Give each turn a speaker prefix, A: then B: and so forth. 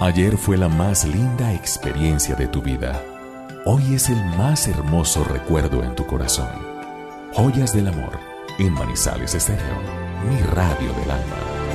A: Ayer fue la más linda experiencia de tu vida. Hoy es el más hermoso recuerdo en tu corazón. Joyas del amor en Manizales Estéreo, mi radio del alma.